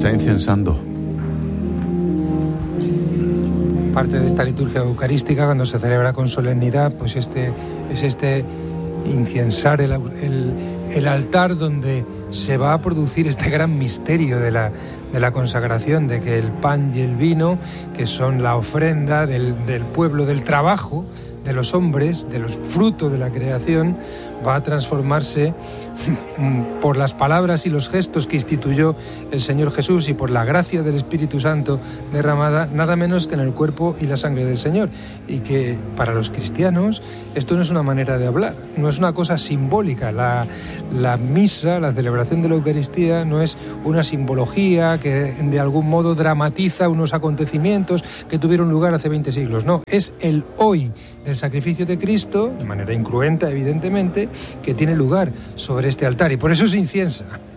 está incensando. Parte de esta liturgia eucarística, cuando se celebra con solemnidad, pues es incensar el altar donde se va a producir este gran misterio de la consagración, de que el pan y el vino, que son la ofrenda del pueblo, del trabajo de los hombres, de los frutos de la creación, va a transformarse por las palabras y los gestos que instituyó el Señor Jesús y por la gracia del Espíritu Santo derramada, nada menos que en el cuerpo y la sangre del Señor. Y que para los cristianos esto no es una manera de hablar, no es una cosa simbólica. La misa, la celebración de la Eucaristía, no es una simbología que de algún modo dramatiza unos acontecimientos que tuvieron lugar hace 20 siglos. No, es el hoy del sacrificio de Cristo, de manera incruenta evidentemente, que tiene lugar sobre este altar, y por eso se inciensa.